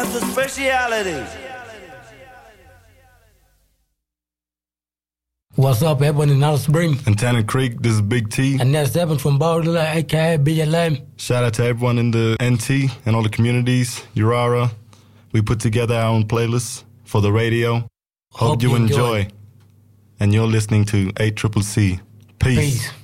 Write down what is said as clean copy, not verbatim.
That's a speciality. What's up, everyone in Alice Spring? In Tanner Creek, this is Big T. And that's Evan from Baldwin, aka BLM. Shout out to everyone in the NT and all the communities, Urara. We put together our own playlist for the radio. Hope you enjoy. And you're listening to ACCC. Peace.